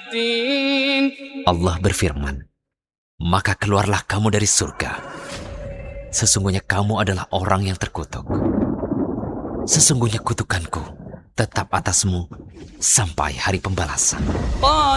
Allah berfirman, maka keluarlah kamu dari surga. Sesungguhnya kamu adalah orang yang terkutuk. Sesungguhnya kutukanku tetap atasmu sampai hari pembalasan.